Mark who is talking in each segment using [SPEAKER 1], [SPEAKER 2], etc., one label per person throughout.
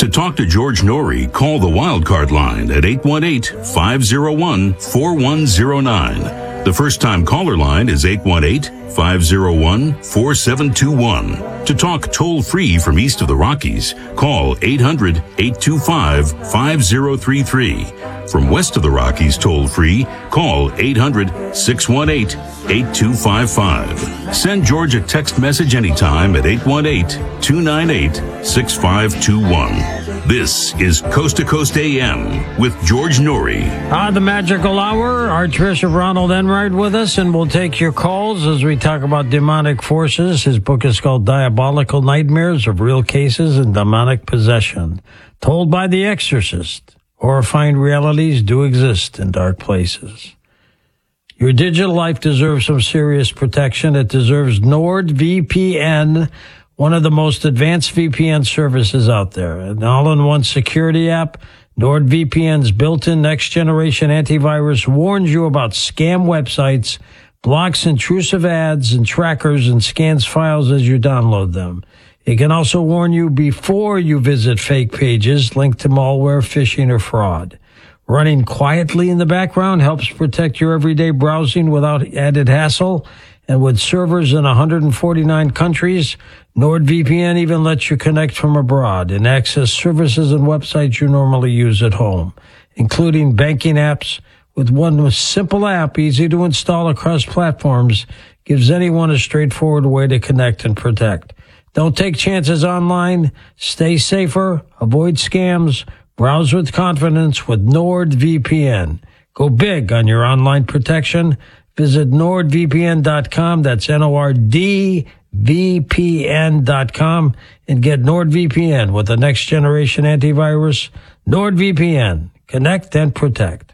[SPEAKER 1] To talk to George Norrie, call the Wildcard line at 818-501-4109. The first-time caller line is 818-501-4721. To talk toll-free from east of the Rockies, call 800-825-5033. From west of the Rockies toll-free, call 800-618-8255. Send George a text message anytime at 818-298-6521. This is Coast to Coast AM with George Norrie.
[SPEAKER 2] The magical hour. Archbishop Ronald Enright with us, and we'll take your calls as we talk about demonic forces. His book is called Diabolical Nightmares of Real Cases and Demonic Possession. Told by the Exorcist. Horrifying realities do exist in dark places. Your digital life deserves some serious protection. It deserves NordVPN, one of the most advanced VPN services out there. An all-in-one security app, NordVPN's built-in next-generation antivirus warns you about scam websites, blocks intrusive ads and trackers, and scans files as you download them. It can also warn you before you visit fake pages linked to malware, phishing, or fraud. Running quietly in the background helps protect your everyday browsing without added hassle. And with servers in 149 countries, NordVPN even lets you connect from abroad and access services and websites you normally use at home, including banking apps. With one simple app, easy to install across platforms, gives anyone a straightforward way to connect and protect. Don't take chances online. Stay safer. Avoid scams. Browse with confidence with NordVPN. Go big on your online protection. Visit NordVPN.com. That's NordVPN.com and get NordVPN with the next generation antivirus. NordVPN. Connect and protect.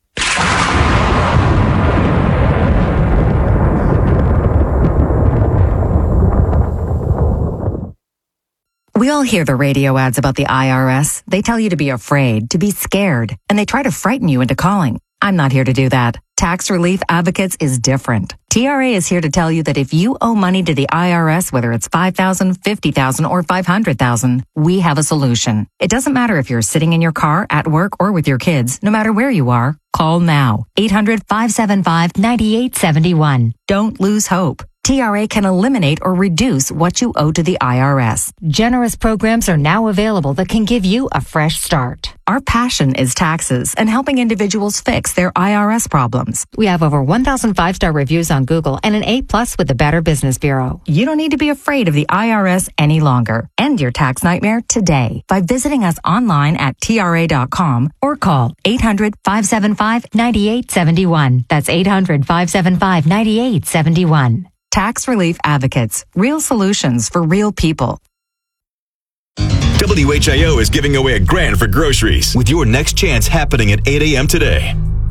[SPEAKER 3] We all hear the radio ads about the IRS. They tell you to be afraid, to be scared, and they try to frighten you into calling. I'm not here to do that. Tax Relief Advocates is different. TRA is here to tell you that if you owe money to the IRS, whether it's $5,000, $50,000, or $500,000, we have a solution. It doesn't matter if you're sitting in your car, at work, or with your kids. No matter where you are, call now. 800-575-9871. Don't lose hope. TRA can eliminate or reduce what you owe to the IRS.
[SPEAKER 4] Generous programs are now available that can give you a fresh start.
[SPEAKER 3] Our passion is taxes and helping individuals fix their IRS problems.
[SPEAKER 4] We have over 1,000 5-star reviews on Google and an A+ with the Better Business Bureau.
[SPEAKER 3] You don't need to be afraid of the IRS any longer. End your tax nightmare today by visiting us online at TRA.com or call 800-575-9871. That's 800-575-9871. Tax Relief Advocates. Real solutions for real people.
[SPEAKER 5] WHIO is giving away $1,000 for groceries with your next chance happening at 8 a.m. today.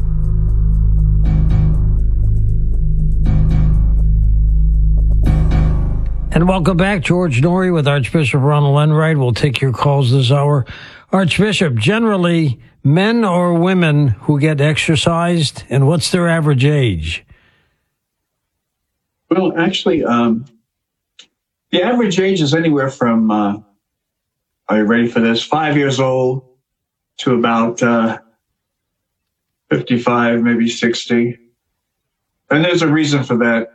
[SPEAKER 2] And welcome back. George Norrie with Archbishop Ronald Enright. We'll take your calls this hour. Archbishop, generally, men or women who get exorcised, and what's their average age?
[SPEAKER 6] Well, actually, the average age is anywhere from, are you ready for this? 5 years old to about 55, maybe 60. And there's a reason for that.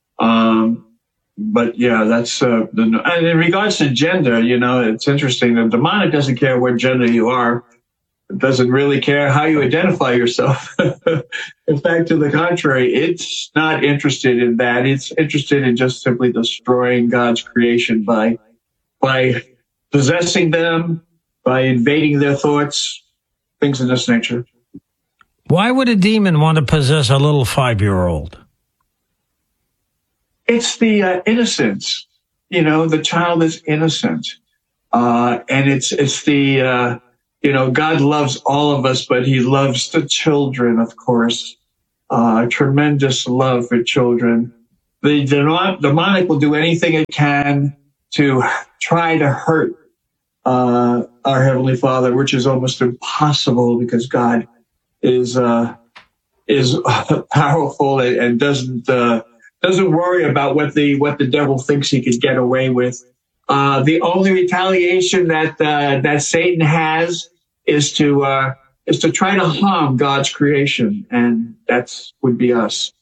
[SPEAKER 6] But yeah, that's and in regards to gender, it's interesting. The demonic doesn't care what gender you are. It doesn't really care how you identify yourself. In fact, to the contrary, it's not interested in that. It's interested in just simply destroying God's creation by possessing them, by invading their thoughts, things of this nature.
[SPEAKER 2] Why would a demon want to possess a little 5-year-old?
[SPEAKER 6] It's the innocence. The child is innocent. And it's the... God loves all of us, but he loves the children, of course. Tremendous love for children. The demonic will do anything it can to try to hurt our Heavenly Father, which is almost impossible because God is powerful and doesn't worry about what the devil thinks he could get away with. The only retaliation that Satan has is to try to harm God's creation, and would be us.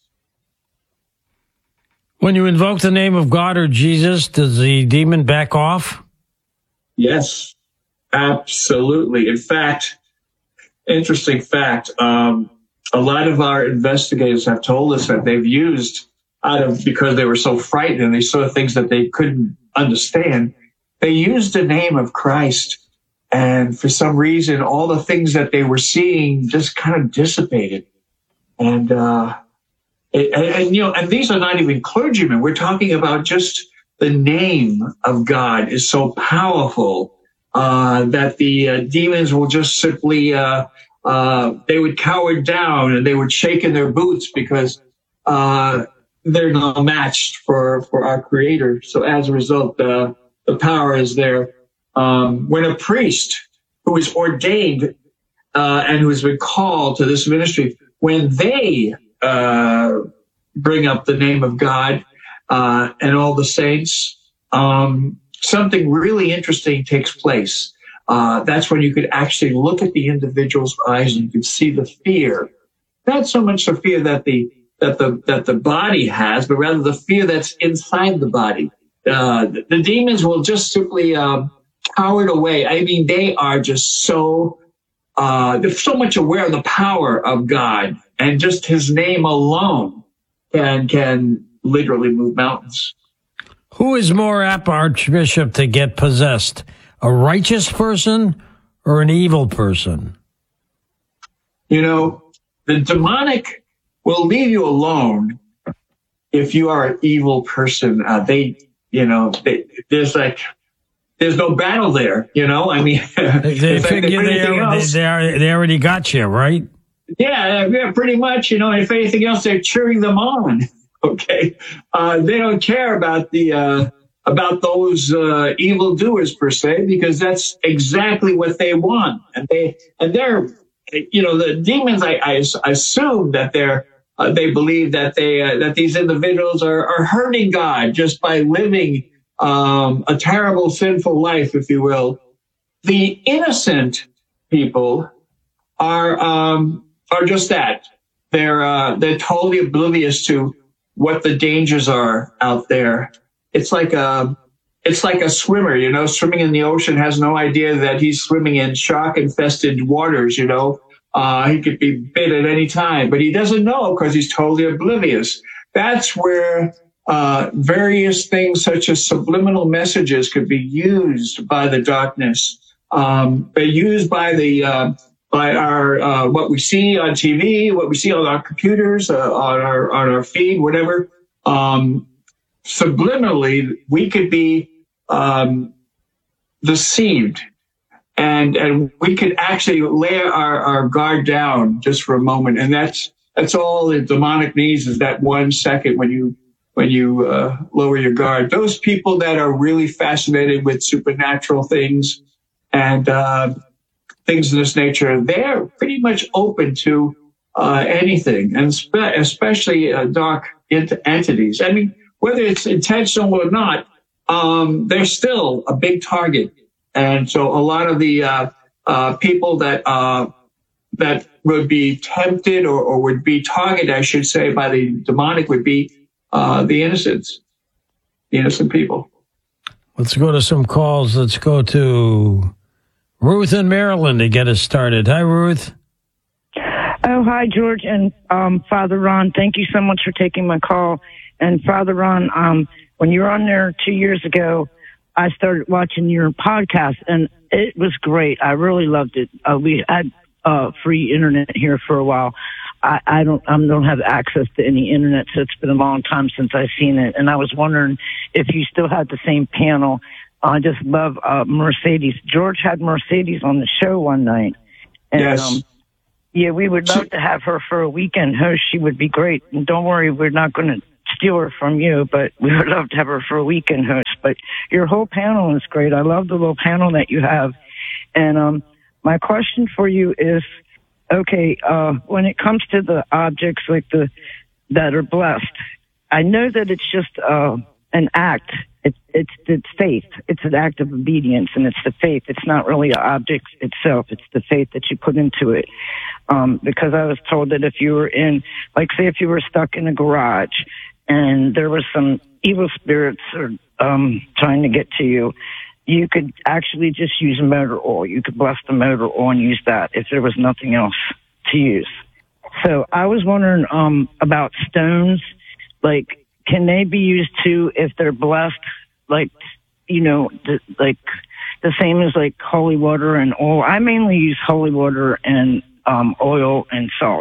[SPEAKER 2] When you invoke the name of God or Jesus, does the demon back off?
[SPEAKER 6] Yes, absolutely. In fact, interesting fact, a lot of our investigators have told us that they've used, because they were so frightened and they saw things that they couldn't understand, they used the name of Christ. And for some reason, all the things that they were seeing just kind of dissipated. And these are not even clergymen. We're talking about just the name of God is so powerful that the demons will just simply they would cower down and they would shake in their boots because they're not matched for our Creator. So as a result, the power is there. When a priest who is ordained and who has been called to this ministry, when they bring up the name of God and all the saints, something really interesting takes place. That's when you could actually look at the individual's eyes and you could see the fear. Not so much the fear that the body has, but rather the fear that's inside the body. The demons will just simply cowered away. I mean, they are just they're so much aware of the power of God, and just his name alone can literally move mountains.
[SPEAKER 2] Who is more apt, Archbishop, to get possessed? A righteous person or an evil person?
[SPEAKER 6] The demonic will leave you alone if you are an evil person. There's no battle there, I mean,
[SPEAKER 2] they figure they already got you, right?
[SPEAKER 6] Yeah, pretty much, and if anything else, they're cheering them on. Okay. They don't care about those evildoers per se, because that's exactly what they want. And they're, the demons, I assume that they believe that that these individuals are hurting God just by living a terrible, sinful life, if you will. The innocent people are just that. They're totally oblivious to what the dangers are out there. It's like a swimmer, swimming in the ocean, has no idea that he's swimming in shark-infested waters, He could be bit at any time, but he doesn't know because he's totally oblivious. That's where various things such as subliminal messages could be used by the darkness. They're used by by our what we see on TV, what we see on our computers, on our feed, whatever. Subliminally, we could be deceived, and we could actually lay our guard down just for a moment, and that's all the demonic needs is that 1 second when you lower your guard. Those people that are really fascinated with supernatural things and things of this nature, they're pretty much open to anything, and especially dark entities. I mean, whether it's intentional or not, they're still a big target. And so a lot of the people that would be tempted or would be targeted, I should say, by the demonic would be the innocent people.
[SPEAKER 2] Let's go to some calls. Let's go to Ruth in Maryland to get us started. Hi, Ruth.
[SPEAKER 7] Oh, hi, George and Father Ron. Thank you so much for taking my call. And Father Ron, when you were on there 2 years ago, I started watching your podcast, and it was great. I really loved it. We had free internet here for a while. I don't have access to any internet, so it's been a long time since I've seen it. And I was wondering if you still had the same panel. I just love Mercedes. George had Mercedes on the show one night. And,
[SPEAKER 6] yes.
[SPEAKER 7] Yeah, we would love to have her for a weekend host. She would be great. And don't worry, we're not going to steal her from you, but we would love to have her for a weekend host. But your whole panel is great. I love the little panel that you have. And my question for you is, okay, when it comes to the objects like that are blessed, I know that it's just an act. It's faith. It's an act of obedience, and it's the faith. It's not really an object itself. It's the faith that you put into it. Because I was told that if you were in, like, say, if you were stuck in a garage and there was some evil spirits or trying to get to you, you could actually just use motor oil. You could bless the motor oil and use that if there was nothing else to use. So I was wondering about stones. Like, can they be used too if they're blessed? Like, you know, the same as like holy water and oil. I mainly use holy water and oil and salt.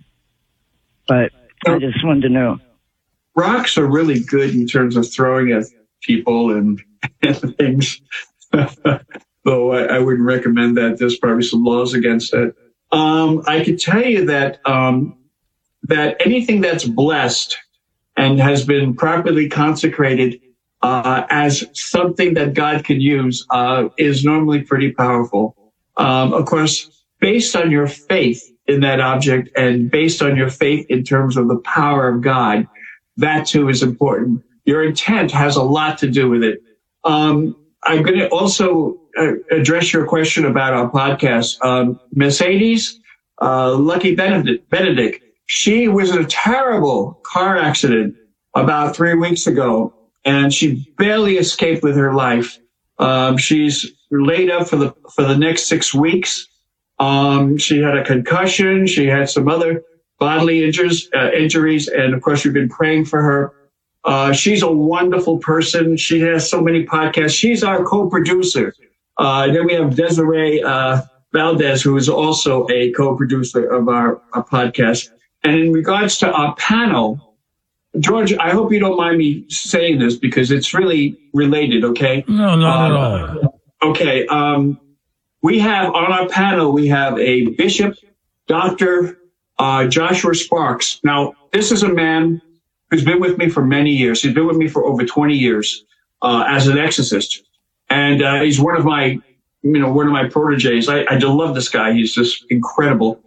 [SPEAKER 7] But I just wanted to know.
[SPEAKER 6] Rocks are really good in terms of throwing at people and things. Though I wouldn't recommend that. There's probably some laws against that. I could tell you that that anything that's blessed and has been properly consecrated as something that God can use is normally pretty powerful. Of course, based on your faith in that object and based on your faith in terms of the power of God, that too is important. Your intent has a lot to do with it. I'm going to also address your question about our podcast. Mercedes, Lucky Benedict, she was in a terrible car accident about 3 weeks ago, and she barely escaped with her life. She's laid up for the next 6 weeks. She had a concussion. She had some other bodily injuries, and of course, we've been praying for her. She's a wonderful person. She has so many podcasts. She's our co-producer. Then we have Desiree Valdez, who is also a co-producer of our podcast. And in regards to our panel, George, I hope you don't mind me saying this because it's really related, okay?
[SPEAKER 2] No, not at all.
[SPEAKER 6] Okay. We have on our panel, we have a Bishop, Dr. Joshua Sparks. Now, this is a man who's been with me for many years. He's been with me for over 20 years as an exorcist. And he's one of my proteges. I love this guy. He's just incredible.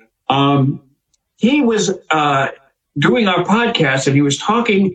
[SPEAKER 6] He was doing our podcast, and he was talking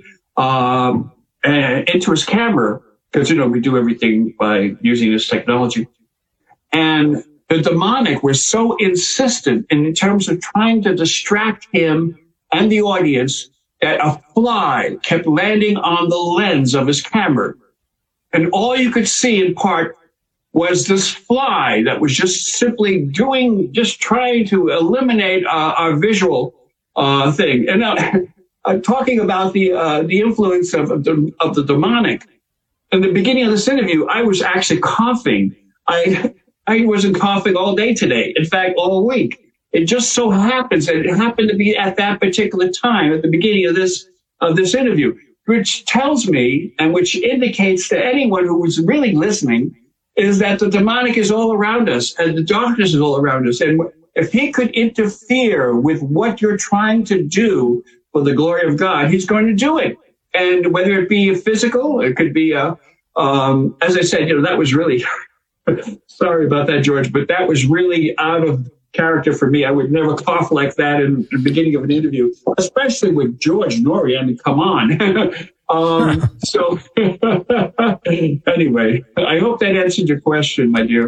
[SPEAKER 6] into his camera because, we do everything by using this technology. And the demonic was so insistent in terms of trying to distract him and the audience that a fly kept landing on the lens of his camera. And all you could see in part was this fly that was just simply trying to eliminate our visual thing. And now, I'm talking about the influence of the demonic. In the beginning of this interview, I was actually coughing. I wasn't coughing all day today. In fact, all week. It just so happens that it happened to be at that particular time at the beginning of this interview, which tells me and which indicates to anyone who was really listening is that the demonic is all around us and the darkness is all around us. And if he could interfere with what you're trying to do for the glory of God, he's going to do it. And whether it be physical, it could be, as I said, that was really, sorry about that, George, but that was really out of character for me. I would never cough like that in the beginning of an interview, especially with George Noory. I mean, come on. So anyway, I hope that answered your question, my dear.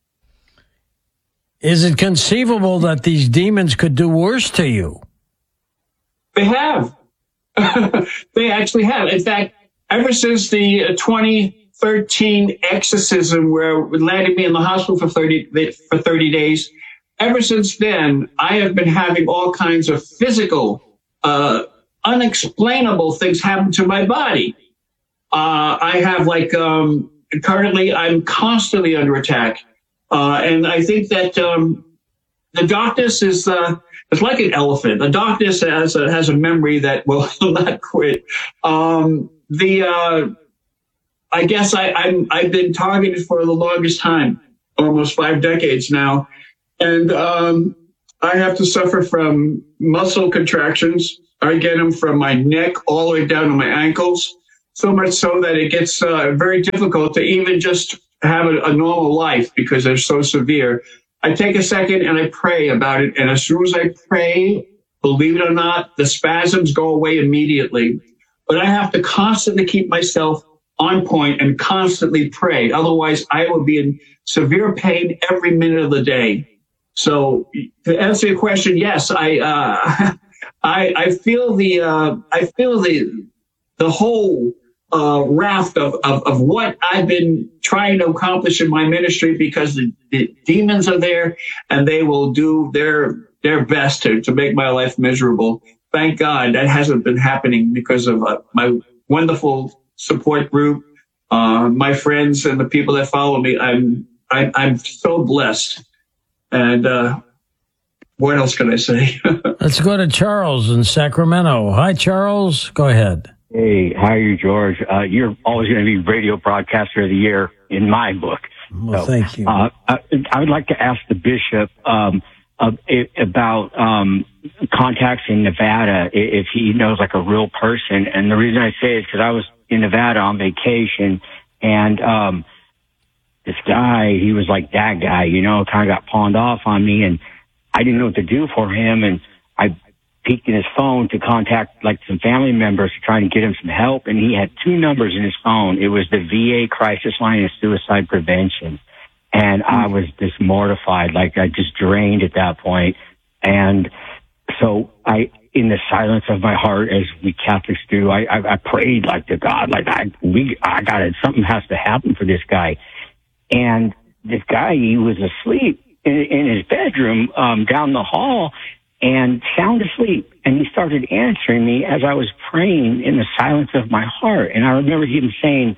[SPEAKER 2] Is it conceivable that these demons could do worse to you?
[SPEAKER 6] They have. They actually have. In fact, ever since the 2013 exorcism where it landed me in the hospital for 30 days, ever since then, I have been having all kinds of physical, unexplainable things happen to my body. I have currently I'm constantly under attack. And I think that the darkness is it's like an elephant. The darkness has a memory that will not quit. I guess I've been targeted for the longest time, almost 5 decades now. And I have to suffer from muscle contractions. I get them from my neck all the way down to my ankles, so much so that it gets very difficult to even just have a normal life because they're so severe. I take a second and I pray about it. And as soon as I pray, believe it or not, the spasms go away immediately. But I have to constantly keep myself on point and constantly pray. Otherwise, I will be in severe pain every minute of the day. So to answer your question, yes, I feel the whole raft of what I've been trying to accomplish in my ministry, because the demons are there and they will do their best to make my life miserable. Thank God that hasn't been happening because of my wonderful support group, my friends and the people that follow me. I'm so blessed. And what else can I say?
[SPEAKER 2] Let's go to Charles in Sacramento. Hi, Charles. Go ahead.
[SPEAKER 8] Hey, how are you, George? You're always going to be Radio Broadcaster of the Year in my book.
[SPEAKER 2] Well, thank you.
[SPEAKER 8] I would like to ask the bishop about contacts in Nevada, if he knows like a real person. And the reason I say it is because I was in Nevada on vacation, and this guy, he was like that guy, kind of got pawned off on me, and I didn't know what to do for him. And I peeked in his phone to contact like some family members to try and get him some help. And he had 2 numbers in his phone. It was the VA crisis line and suicide prevention. And I was just mortified, like I just drained at that point. And so in the silence of my heart, as we Catholics do, I prayed like to God, like I got it. Something has to happen for this guy. And this guy, he was asleep in his bedroom down the hall and sound asleep. And he started answering me as I was praying in the silence of my heart. And I remember him saying,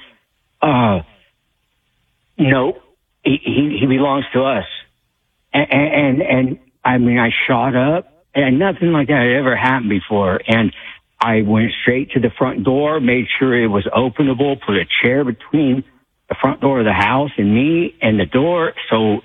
[SPEAKER 8] no, he belongs to us. And I mean, I shot up, and nothing like that had ever happened before. And I went straight to the front door, made sure it was openable, put a chair between the front door of the house and me and the door. So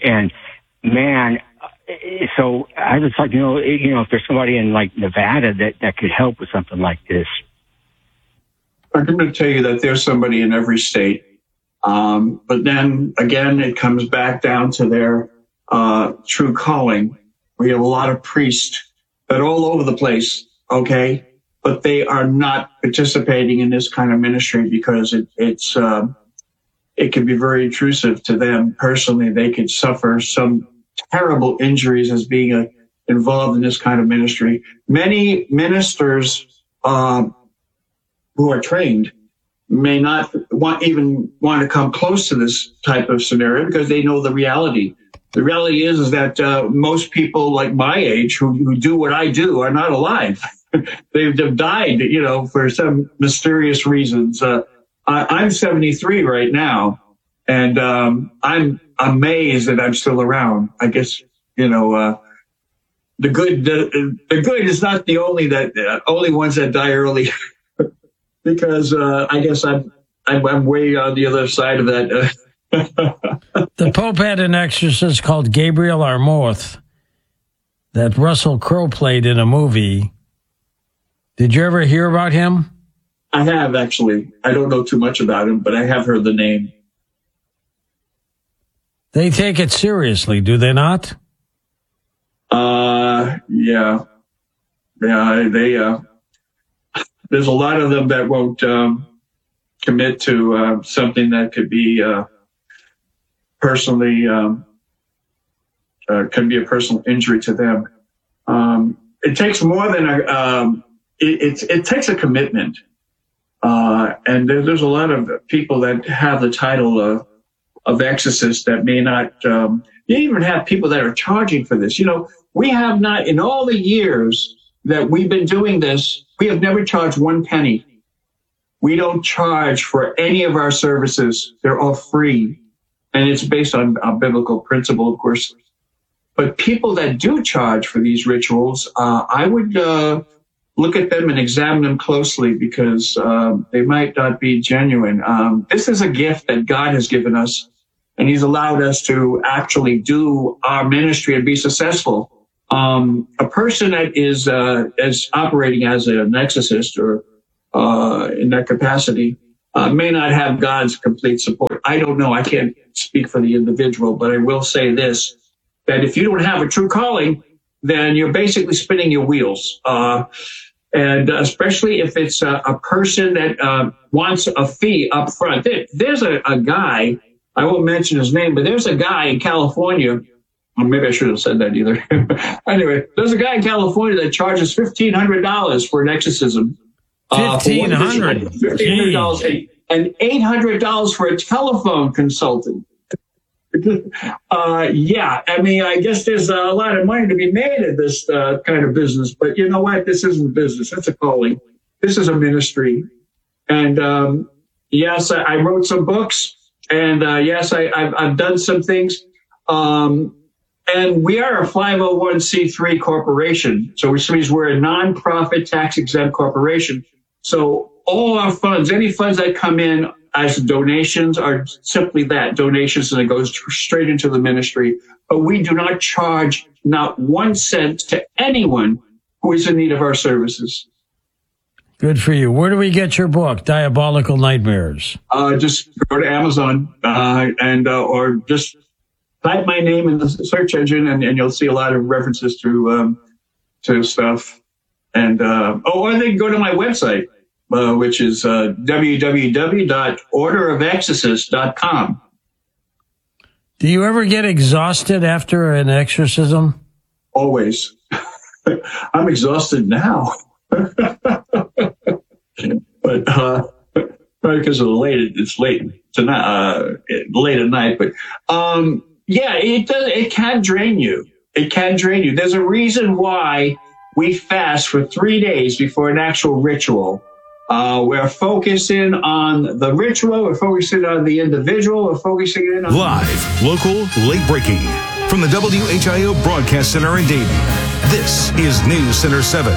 [SPEAKER 8] I was like, if there's somebody in like Nevada that could help with something like this.
[SPEAKER 6] I'm going to tell you that there's somebody in every state. But then again, it comes back down to their true calling. We have a lot of priests that are all over the place, okay? But they are not participating in this kind of ministry because it can be very intrusive to them personally. They could suffer some terrible injuries as being involved in this kind of ministry. Many ministers who are trained may not want to come close to this type of scenario because they know the reality. The reality is that most people like my age who do what I do are not alive. They've died, for some mysterious reasons. I'm 73 right now, and I'm amazed that I'm still around. I guess the good is not the only ones that die early, because I guess I'm way on the other side of that.
[SPEAKER 2] The Pope had an exorcist called Gabriel Armorth that Russell Crowe played in a movie. Did you ever hear about him?
[SPEAKER 6] I have, actually. I don't know too much about him, but I have heard the name.
[SPEAKER 2] They take it seriously, do they not?
[SPEAKER 6] Yeah. There's a lot of them that won't commit to something that could be personally can be a personal injury to them. It takes more than it takes a commitment. And there's a lot of people that have the title of exorcist that may not, you even have people that are charging for this. We have not, in all the years that we've been doing this, we have never charged 1 penny. We don't charge for any of our services. They're all free. And it's based on a biblical principle, of course. But people that do charge for these rituals, I would look at them and examine them closely, because they might not be genuine. This is a gift that God has given us, and He's allowed us to actually do our ministry and be successful. A person that is operating as an exorcist or in that capacity may not have God's complete support. I don't know. I can't speak for the individual, but I will say this, that if you don't have a true calling, then you're basically spinning your wheels. And especially if it's a person that wants a fee up front. There's a guy, I won't mention his name, but there's a guy in California. Well, maybe I shouldn't have said that either. Anyway, there's a guy in California that charges $1,500 for an exorcism.
[SPEAKER 2] $1,500.
[SPEAKER 6] And $800 for a telephone consultant. Yeah, I mean, I guess there's a lot of money to be made in this kind of business, but you know what? This isn't business. It's a calling. This is a ministry. And yes, I wrote some books, and yes, I've done some things. And we are a 501c3 corporation, so which means we're a nonprofit tax-exempt corporation. So all our funds, any funds that come in as donations, are simply that, donations, and it goes straight into the ministry. But we do not charge not 1 cent to anyone who is in need of our services.
[SPEAKER 2] Good for you. Where do we get your book, Diabolical Nightmares? Just
[SPEAKER 6] go to Amazon or just type my name in the search engine, and you'll see a lot of references to stuff. And or they can go to my website, which is www.orderofexorcists.com.
[SPEAKER 2] Do you ever get exhausted after an exorcism?
[SPEAKER 6] Always. I'm exhausted now. But probably because of it's late tonight, late at night. But yeah, it does. It can drain you. It can drain you. There's a reason why we fast for 3 days before an actual ritual. We're focusing on the ritual. We're focusing on the individual. We're focusing in on
[SPEAKER 1] live, local, late breaking from the WHIO Broadcast Center in Dayton. This is News Center 7.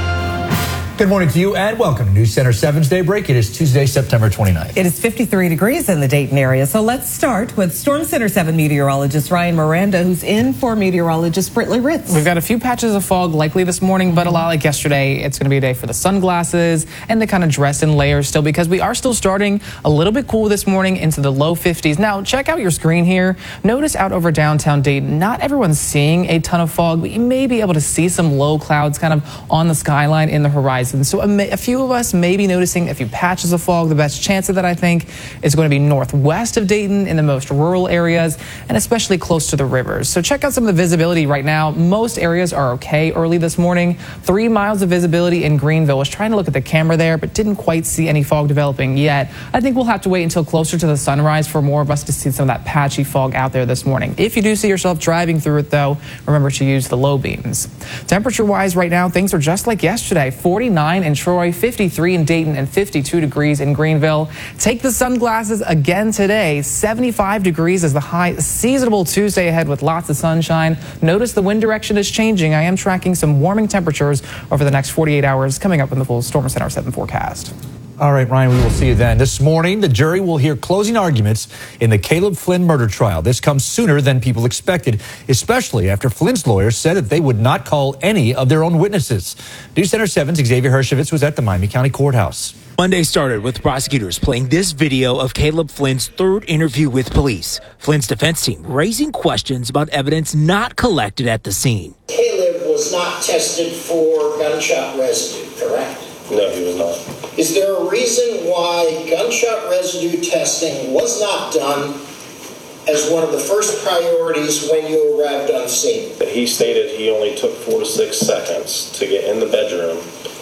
[SPEAKER 9] Good morning to you and welcome to News Center 7's Daybreak. It is Tuesday, September 29th.
[SPEAKER 10] It is 53 degrees in the Dayton area. So let's start with Storm Center 7 meteorologist Ryan Miranda, who's in for meteorologist Britley Ritz.
[SPEAKER 11] We've got a few patches of fog likely this morning, but a lot like yesterday, it's going to be a day for the sunglasses and the kind of dress in layers still, because we are still starting a little bit cool this morning into the low 50s. Now, check out your screen here. Notice out over downtown Dayton, not everyone's seeing a ton of fog, but you may be able to see some low clouds kind of on the skyline in the horizon. So a few of us may be noticing a few patches of fog. The best chance of that, I think, is going to be northwest of Dayton in the most rural areas and especially close to the rivers. So check out some of the visibility right now. Most areas are okay early this morning. 3 miles of visibility in Greenville. I was trying to look at the camera there, but didn't quite see any fog developing yet. I think we'll have to wait until closer to the sunrise for more of us to see some of that patchy fog out there this morning. If you do see yourself driving through it, though, remember to use the low beams. Temperature-wise right now, things are just like yesterday. 49 in Troy, 53 in Dayton, and 52 degrees in Greenville. Take the sunglasses again today. 75 degrees is the high. Seasonable Tuesday ahead with lots of sunshine. Notice the wind direction is changing. I am tracking some warming temperatures over the next 48 hours coming up in the full Storm Center 7 forecast.
[SPEAKER 9] All right, Ryan, we will see you then. This morning, the jury will hear closing arguments in the Caleb Flynn murder trial. This comes sooner than people expected, especially after Flynn's lawyers said that they would not call any of their own witnesses. News Center 7's Xavier Hershevitz was at the Miami County Courthouse.
[SPEAKER 12] Monday started with prosecutors playing this video of Caleb Flynn's third interview with police. Flynn's defense team raising questions about evidence not collected at the scene.
[SPEAKER 13] Caleb was not tested for gunshot residue, correct?
[SPEAKER 14] No, he was not.
[SPEAKER 13] Is there a reason why gunshot residue testing was not done as one of the first priorities when you arrived on scene?
[SPEAKER 14] He stated he only took 4 to 6 seconds to get in the bedroom.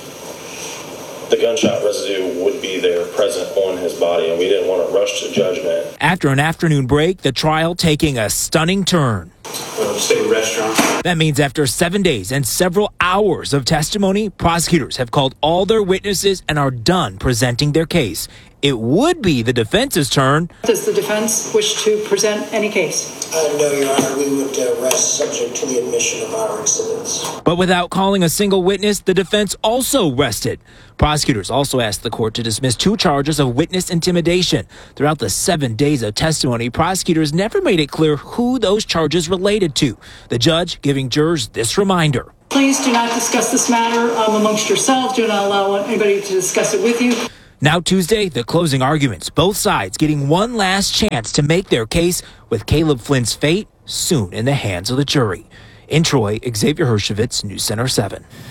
[SPEAKER 14] The gunshot residue would be there present on his body, and we didn't want to rush to judgment.
[SPEAKER 12] After an afternoon break, the trial taking a stunning turn.
[SPEAKER 14] State restaurant.
[SPEAKER 12] That means after 7 days and several hours of testimony, prosecutors have called all their witnesses and are done presenting their case. It would be the defense's turn.
[SPEAKER 15] Does the defense wish to present any case?
[SPEAKER 13] No, Your Honor. We would rest subject to the admission of our exhibits.
[SPEAKER 12] But without calling a single witness, the defense also rested. Prosecutors also asked the court to dismiss 2 charges of witness intimidation. Throughout the 7 days of testimony, prosecutors never made it clear who those charges related to. The judge giving jurors this reminder.
[SPEAKER 15] Please do not discuss this matter amongst yourselves. Do not allow anybody to discuss it with you.
[SPEAKER 12] Now Tuesday, the closing arguments, both sides getting one last chance to make their case, with Caleb Flynn's fate soon in the hands of the jury. In Troy, Xavier Hershevitz, News Center 7.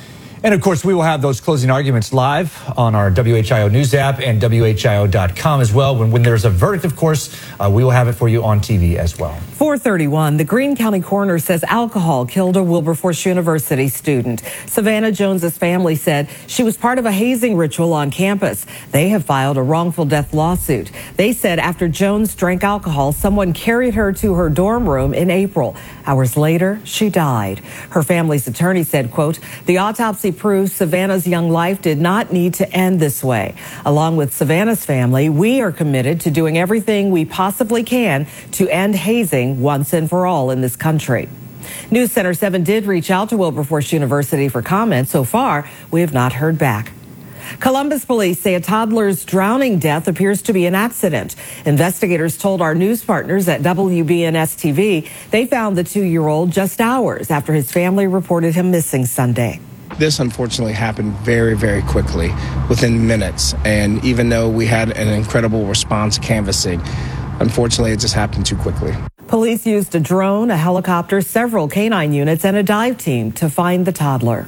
[SPEAKER 9] And of course, we will have those closing arguments live on our WHIO News app and WHIO.com as well. When there's a verdict, of course, we will have it for you on TV as well.
[SPEAKER 10] 4:31, the Greene County coroner says alcohol killed a Wilberforce University student. Savannah Jones's family said she was part of a hazing ritual on campus. They have filed a wrongful death lawsuit. They said after Jones drank alcohol, someone carried her to her dorm room in April. Hours later, she died. Her family's attorney said, quote, the autopsy proves Savannah's young life did not need to end this way. Along with Savannah's family, we are committed to doing everything we possibly can to end hazing once and for all in this country. News Center 7 did reach out to Wilberforce University for comment. So far, we have not heard back. Columbus police say a toddler's drowning death appears to be an accident. Investigators told our news partners at WBNS TV they found the 2-year-old just hours after his family reported him missing Sunday.
[SPEAKER 16] This unfortunately happened very, very quickly, within minutes. And even though we had an incredible response canvassing, unfortunately, it just happened too quickly.
[SPEAKER 10] Police used a drone, a helicopter, several canine units, and a dive team to find the toddler.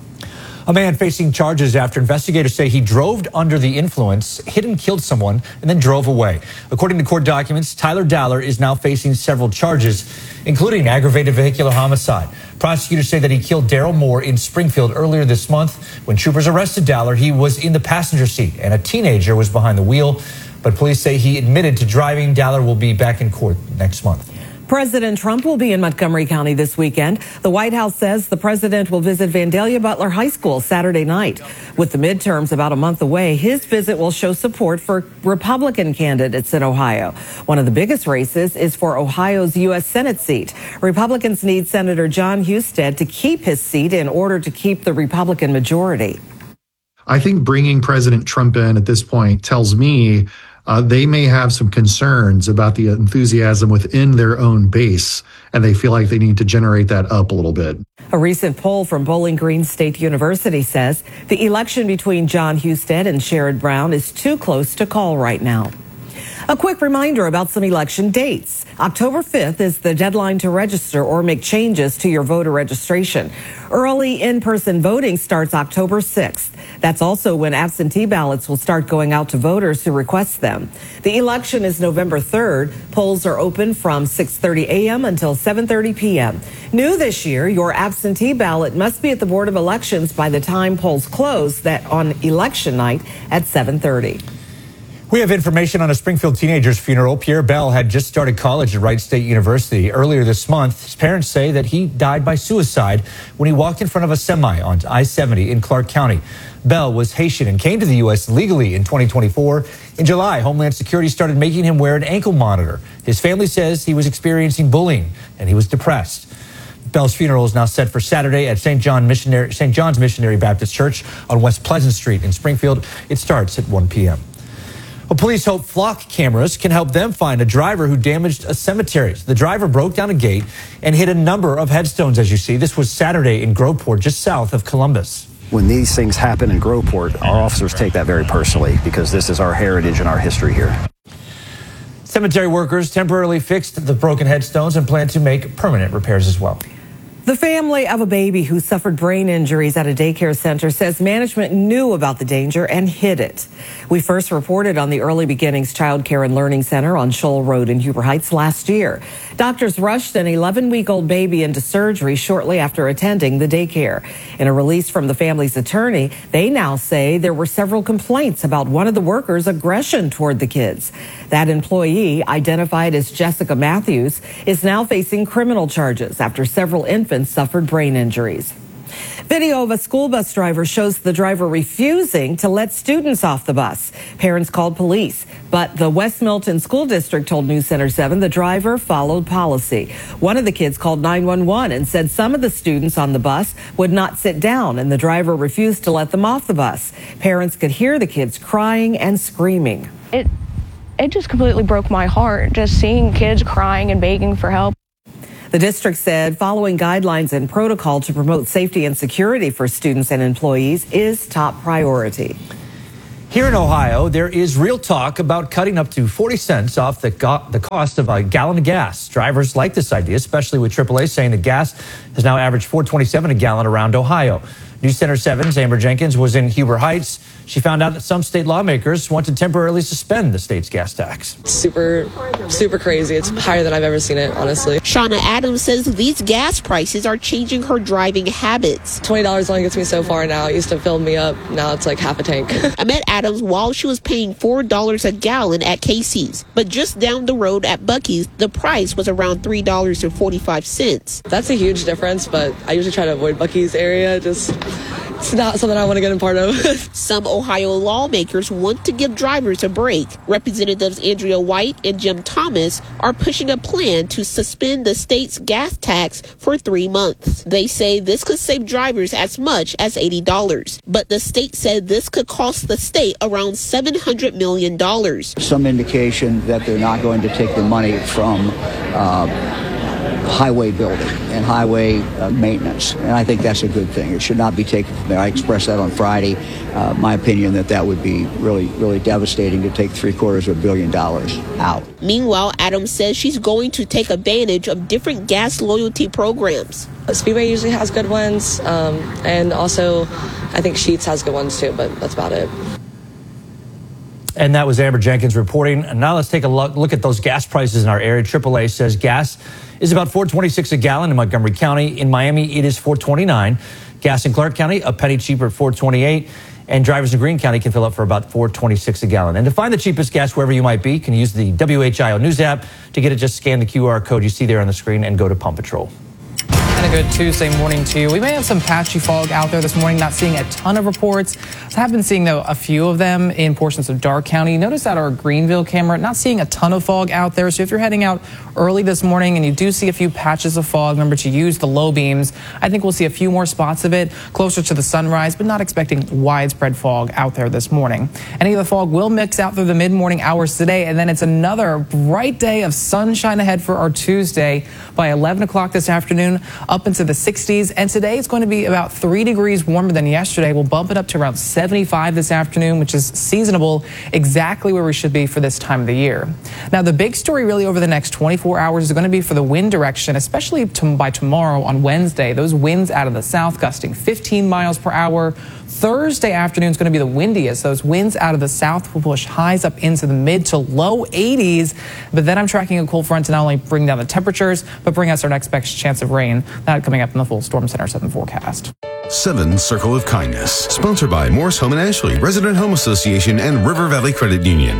[SPEAKER 9] A man facing charges after investigators say he drove under the influence, hit and killed someone, and then drove away. According to court documents, Tyler Dowler is now facing several charges, including aggravated vehicular homicide. Prosecutors say that he killed Daryl Moore in Springfield earlier this month. When troopers arrested Dowler, he was in the passenger seat and a teenager was behind the wheel. But police say he admitted to driving. Dowler will be back in court next month.
[SPEAKER 10] President Trump will be in Montgomery County this weekend. The White House says the president will visit Vandalia Butler High School Saturday night. With the midterms about a month away, his visit will show support for Republican candidates in Ohio. One of the biggest races is for Ohio's U.S. Senate seat. Republicans need Senator John Husted to keep his seat in order to keep the Republican majority.
[SPEAKER 17] I think bringing President Trump in at this point tells me they may have some concerns about the enthusiasm within their own base, and they feel like they need to generate that up a little bit.
[SPEAKER 10] A recent poll from Bowling Green State University says the election between John Husted and Sherrod Brown is too close to call right now. A quick reminder about some election dates. October 5th is the deadline to register or make changes to your voter registration. Early in-person voting starts October 6th. That's also when absentee ballots will start going out to voters who request them. The election is November 3rd. Polls are open from 6:30 a.m. until 7:30 p.m. New this year, your absentee ballot must be at the Board of Elections by the time polls close that on election night at 7:30.
[SPEAKER 9] We have information on a Springfield teenager's funeral. Pierre Bell had just started college at Wright State University. Earlier this month, his parents say that he died by suicide when he walked in front of a semi on I-70 in Clark County. Bell was Haitian and came to the U.S. legally in 2024. In July, Homeland Security started making him wear an ankle monitor. His family says he was experiencing bullying and he was depressed. Bell's funeral is now set for Saturday at St. John's Missionary Baptist Church on West Pleasant Street in Springfield. It starts at 1 p.m. Well, police hope flock cameras can help them find a driver who damaged a cemetery. The driver broke down a gate and hit a number of headstones, as you see. This was Saturday in Groveport, just south of Columbus.
[SPEAKER 18] When these things happen in Groveport, our officers take that very personally because this is our heritage and our history here.
[SPEAKER 9] Cemetery workers temporarily fixed the broken headstones and plan to make permanent repairs as well.
[SPEAKER 10] The family of a baby who suffered brain injuries at a daycare center says management knew about the danger and hid it. We first reported on the Early Beginnings Child Care and Learning Center on Shoal Road in Huber Heights last year. Doctors rushed an 11-week-old baby into surgery shortly after attending the daycare. In a release from the family's attorney, they now say there were several complaints about one of the workers' aggression toward the kids. That employee, identified as Jessica Matthews, is now facing criminal charges after several infants suffered brain injuries. Video of a school bus driver shows the driver refusing to let students off the bus. Parents called police, but the West Milton School District told News Center 7 the driver followed policy. One of the kids called 911 and said some of the students on the bus would not sit down, and the driver refused to let them off the bus. Parents could hear the kids crying and screaming.
[SPEAKER 19] It just completely broke my heart, just seeing kids crying and begging for help.
[SPEAKER 10] The district said following guidelines and protocol to promote safety and security for students and employees is top priority.
[SPEAKER 9] Here in Ohio, there is real talk about cutting up to 40 cents off the cost of a gallon of gas. Drivers like this idea, especially with AAA saying that gas has now averaged $4.27 a gallon around Ohio. News Center 7's Amber Jenkins was in Huber Heights. She found out that some state lawmakers want to temporarily suspend the state's gas tax.
[SPEAKER 20] Super crazy. It's higher than I've ever seen it, honestly.
[SPEAKER 21] Shauna Adams says these gas prices are changing her driving habits.
[SPEAKER 20] $20 only gets me so far now. It used to fill me up. Now it's like half a tank.
[SPEAKER 21] I met Adams while she was paying $4 a gallon at Casey's. But just down the road at Buc-ee's, the price was around $3.45.
[SPEAKER 20] That's a huge difference, but I usually try to avoid Buc-ee's area. It's not something I want to get a part of.
[SPEAKER 21] Some Ohio lawmakers want to give drivers a break. Representatives Andrea White and Jim Thomas are pushing a plan to suspend the state's gas tax for 3 months. They say this could save drivers as much as $80. But the state said this could cost the state around $700 million.
[SPEAKER 22] Some indication that they're not going to take the money from highway building and highway maintenance. And I think that's a good thing. It should not be taken from there. I expressed that on Friday. My opinion that would be really devastating to take $750 million out.
[SPEAKER 21] Meanwhile, Adams says she's going to take advantage of different gas loyalty programs.
[SPEAKER 20] Speedway usually has good ones, and also I think Sheetz has good ones too, but that's about it.
[SPEAKER 9] And that was Amber Jenkins reporting. And now let's take a look at those gas prices in our area. AAA says gas is about $4.26 a gallon in Montgomery County. In Miami, it is $4.29. Gas in Clark County, a penny cheaper at $4.28. And drivers in Greene County can fill up for about $4.26 a gallon. And to find the cheapest gas wherever you might be, you can use the WHIO News app. To get it, just scan the QR code you see there on the screen and go to Pump Patrol.
[SPEAKER 11] And a good Tuesday morning to you. We may have some patchy fog out there this morning, not seeing a ton of reports. I have been seeing, though, a few of them in portions of Darke County. Notice that our Greenville camera, not seeing a ton of fog out there. So if you're heading out early this morning and you do see a few patches of fog, remember to use the low beams. I think we'll see a few more spots of it closer to the sunrise, but not expecting widespread fog out there this morning. Any of the fog will mix out through the mid-morning hours today, and then it's another bright day of sunshine ahead for our Tuesday by 11 o'clock this afternoon, up into the 60s. And today it's going to be about 3 degrees warmer than yesterday. We'll bump it up to around 75 this afternoon, which is seasonable, exactly where we should be for this time of the year. Now, the big story really over the next 24 hours is going to be for the wind direction, especially by tomorrow on Wednesday. Those winds out of the south gusting 15 miles per hour. Thursday afternoon is going to be the windiest. Those winds out of the south will push highs up into the mid to low 80s. But then I'm tracking a cold front to not only bring down the temperatures, but bring us our next best chance of rain. That coming up in the full Storm Center 7 forecast.
[SPEAKER 1] 7 Circle of Kindness, sponsored by Morris Home and Ashley, Resident Home Association, and River Valley Credit Union.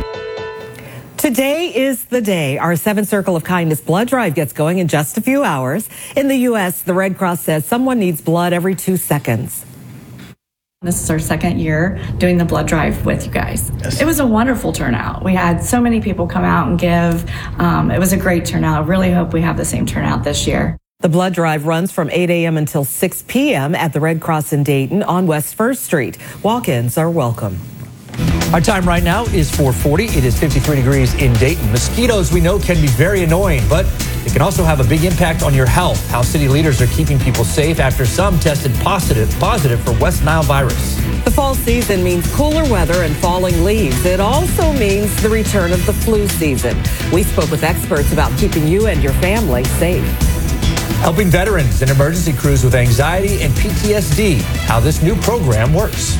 [SPEAKER 10] Today is the day our 7 Circle of Kindness blood drive gets going in just a few hours. In the U.S., the Red Cross says someone needs blood every 2 seconds.
[SPEAKER 23] This is our second year doing the blood drive with you guys. Yes. It was a wonderful turnout. We had so many people come out and give. It was a great turnout. I really hope we have the same turnout this year.
[SPEAKER 10] The blood drive runs from 8 a.m. until 6 p.m. at the Red Cross in Dayton on West 1st Street. Walk-ins are welcome.
[SPEAKER 9] Our time right now is 4:40. It is 53 degrees in Dayton. Mosquitoes, we know, can be very annoying, but it can also have a big impact on your health. How city leaders are keeping people safe after some tested positive for West Nile virus.
[SPEAKER 10] The fall season means cooler weather and falling leaves. It also means the return of the flu season. We spoke with experts about keeping you and your family safe.
[SPEAKER 9] Helping veterans and emergency crews with anxiety and PTSD. How this new program works.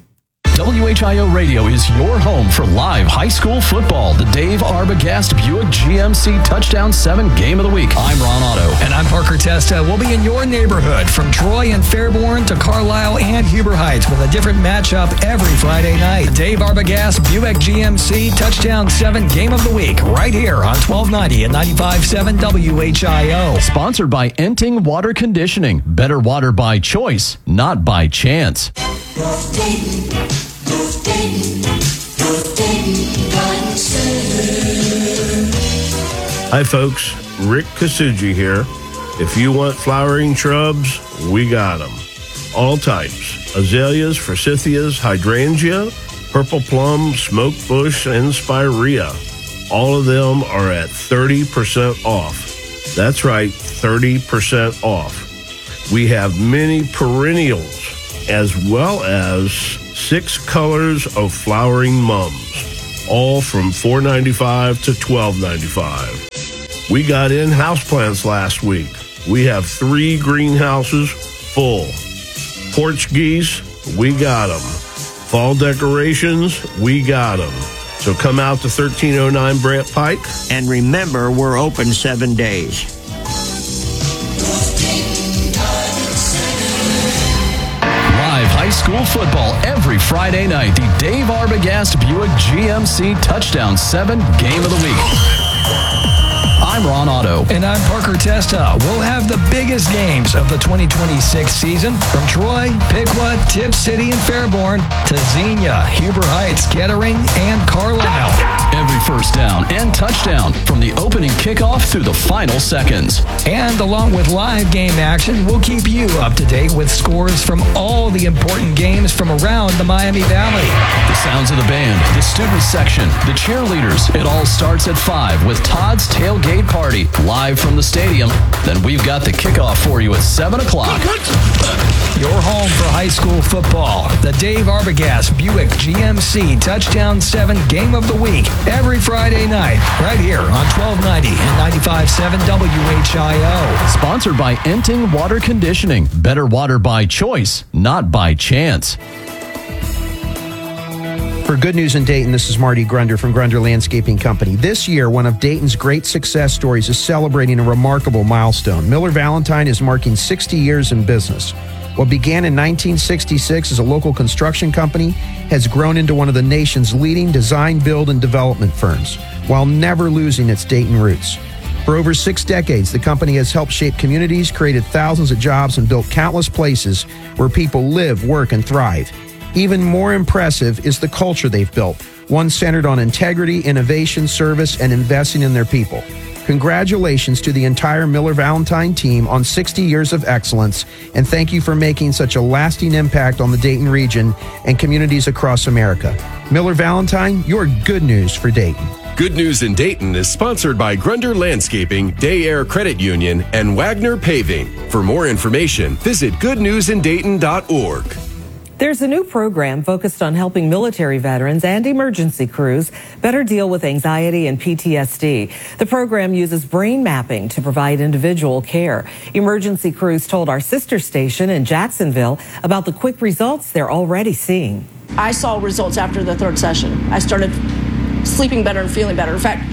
[SPEAKER 24] WHIO Radio is your home for live high school football. The Dave Arbogast Buick GMC Touchdown 7 Game of the Week. I'm Ron Otto.
[SPEAKER 25] And I'm Parker Testa. We'll be in your neighborhood from Troy and Fairborn to Carlisle and Huber Heights with a different matchup every Friday night. The Dave Arbogast Buick GMC Touchdown 7 Game of the Week right here on 1290 and 95.7 WHIO.
[SPEAKER 24] Sponsored by Enting Water Conditioning. Better water by choice, not by chance.
[SPEAKER 26] Hi folks, Rick Kasuji here. If you want flowering shrubs, we got them. All types. Azaleas, forsythias, hydrangea, purple plum, smoke bush, and spirea. All of them are at 30% off. That's right, 30% off. We have many perennials as well as 6 colors of flowering mums, all from $4.95 to $12.95. We got in houseplants last week. We have 3 greenhouses full. Portuguese, we got them. Fall decorations, we got them. So come out to 1309 Brant Pike.
[SPEAKER 2] And remember, we're open 7 days.
[SPEAKER 24] Live high school football every Friday night. The Dave Arbogast Buick GMC Touchdown 7 Game of the Week. I'm Ron Otto.
[SPEAKER 25] And I'm Parker Testa. We'll have the biggest games of the 2026 season from Troy, Piqua, Tipp City, and Fairborn to Xenia, Huber Heights, Kettering, and Carlisle.
[SPEAKER 24] Every first down and touchdown from the opening kickoff through the final seconds.
[SPEAKER 25] And along with live game action, we'll keep you up to date with scores from all the important games from around the Miami Valley.
[SPEAKER 24] The sounds of the band, the student section, the cheerleaders. It all starts at 5 with Todd's Tailgate Party live from the stadium. Then we've got the kickoff for you at 7 o'clock.
[SPEAKER 25] Your home for high school football. The Dave Arbogast Buick GMC Touchdown 7 Game of the Week. Every Friday night, right here on 1290 and 95.7 WHIO.
[SPEAKER 24] Sponsored by Enting Water Conditioning. Better water by choice, not by chance.
[SPEAKER 3] For Good News in Dayton, this is Marty Grunder from Grunder Landscaping Company. This year, one of Dayton's great success stories is celebrating a remarkable milestone. Miller Valentine is marking 60 years in business. What began in 1966 as a local construction company has grown into one of the nation's leading design, build, and development firms, while never losing its Dayton roots. For over 6 decades, the company has helped shape communities, created thousands of jobs, and built countless places where people live, work, and thrive. Even more impressive is the culture they've built, one centered on integrity, innovation, service, and investing in their people. Congratulations to the entire Miller Valentine team on 60 years of excellence, and thank you for making such a lasting impact on the Dayton region and communities across America. Miller Valentine, your good news for Dayton.
[SPEAKER 4] Good News in Dayton is sponsored by Grunder Landscaping, Day Air Credit Union, and Wagner Paving. For more information, visit goodnewsindayton.org.
[SPEAKER 10] There's a new program focused on helping military veterans and emergency crews better deal with anxiety and PTSD. The program uses brain mapping to provide individual care. Emergency crews told our sister station in Jacksonville about the quick results they're already seeing.
[SPEAKER 5] I saw results after the 3rd session. I started sleeping better and feeling better. In fact,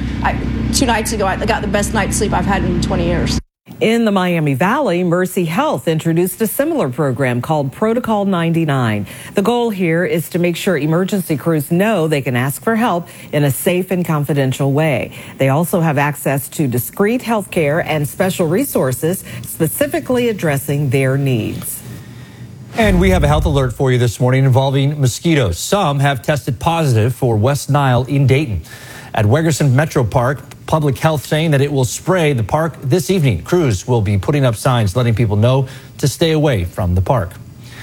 [SPEAKER 5] 2 nights ago, I got the best night's sleep I've had in 20 years.
[SPEAKER 10] In the Miami Valley, Mercy Health introduced a similar program called Protocol 99. The goal here is to make sure emergency crews know they can ask for help in a safe and confidential way. They also have access to discreet health care and special resources specifically addressing their needs.
[SPEAKER 9] And we have a health alert for you this morning involving mosquitoes. Some have tested positive for West Nile in Dayton. At Wegerson Metro Park, Public Health saying that it will spray the park this evening. Crews will be putting up signs letting people know to stay away from the park.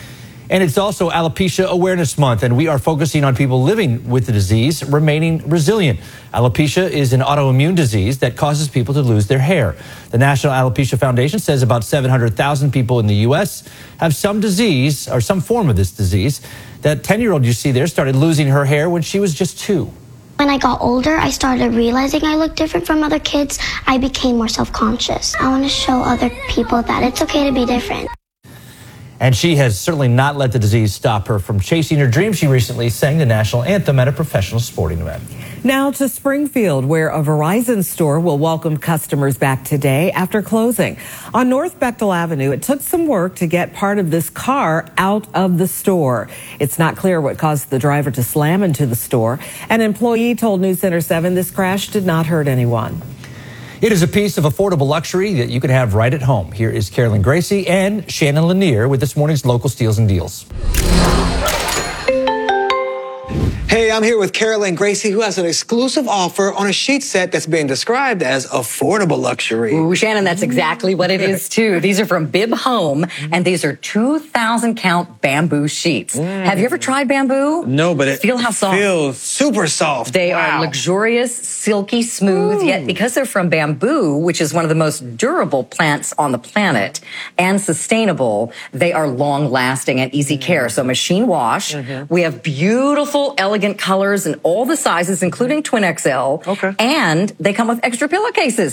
[SPEAKER 9] And it's also Alopecia Awareness Month, and we are focusing on people living with the disease remaining resilient. Alopecia is an autoimmune disease that causes people to lose their hair. The National Alopecia Foundation says about 700,000 people in the U.S. have some disease or some form of this disease. That 10-year-old you see there started losing her hair when she was just 2.
[SPEAKER 7] When I got older, I started realizing I looked different from other kids. I became more self-conscious. I want to show other people that it's okay to be different.
[SPEAKER 9] And she has certainly not let the disease stop her from chasing her dreams. She recently sang the national anthem at a professional sporting event.
[SPEAKER 10] Now to Springfield, where a Verizon store will welcome customers back today after closing. On North Bechtel Avenue, it took some work to get part of this car out of the store. It's not clear what caused the driver to slam into the store. An employee told News Center 7 this crash did not hurt anyone.
[SPEAKER 9] It is a piece of affordable luxury that you can have right at home. Here is Carolyn Gracie and Shannon Lanier with this morning's local steals and deals.
[SPEAKER 8] Hey, I'm here with Carolyn Gracie, who has an exclusive offer on a sheet set that's being described as affordable luxury.
[SPEAKER 27] Ooh, Shannon, that's exactly what it is, too. These are from Bib Home, and these are 2,000 count bamboo sheets. Have you ever tried bamboo?
[SPEAKER 8] No, but it
[SPEAKER 27] Feel how soft.
[SPEAKER 8] feels super soft.
[SPEAKER 27] They are luxurious, silky smooth, yet because they're from bamboo, which is one of the most durable plants on the planet, and sustainable, they are long-lasting and easy care. So machine wash. We have beautiful, elegant colors in all the sizes, including twin XL. Okay. And they come with extra pillowcases.